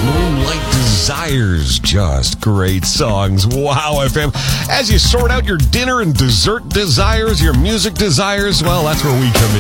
Moonlight Desires. Just great songs. Wow, FM. As you sort out your dinner and dessert desires, your music desires, well, that's where we come in.